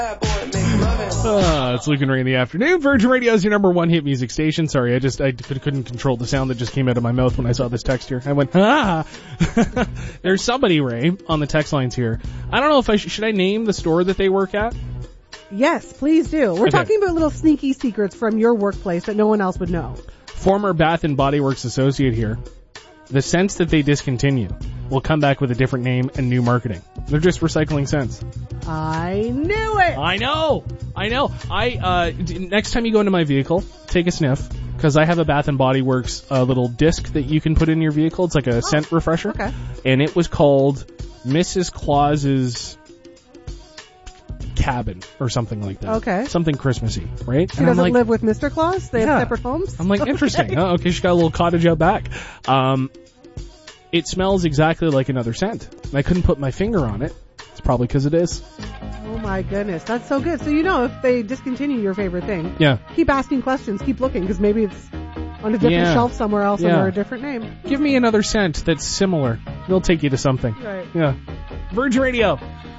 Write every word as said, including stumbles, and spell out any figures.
Uh, it's Luke and Ray in the afternoon. Virgin Radio is your number one hit music station. Sorry, I just I couldn't control the sound that just came out of my mouth when I saw this text here. I went, ah! There's somebody, Ray, on the text lines here. I don't know if I sh- should I name the store that they work at? Yes, please do. We're okay. talking about little sneaky secrets from your workplace that no one else would know. Former Bath and Body Works associate here. The scents that they discontinue will come back with a different name and new marketing. They're just recycling scents. I knew it. I know. I know. I uh next time you go into my vehicle, take a sniff, because I have a Bath and Body Works uh, little disc that you can put in your vehicle. It's like a oh, scent refresher. Okay. And it was called Missus Claus's Cabin or something like that. Okay. Something Christmassy, right? She and doesn't like, live with Mister Claus? They yeah. have separate homes? I'm like, interesting. Okay. Oh, okay, she's got a little cottage out back. Um, it smells exactly like another scent. And I couldn't put my finger on it. It's probably because it is. Oh my goodness, that's so good. So you know if they discontinue your favorite thing, yeah. keep asking questions, keep looking, because maybe it's on a different yeah. shelf somewhere else yeah. under a different name. Give me another scent that's similar. They'll take you to something. Right. Yeah. Virgin Radio.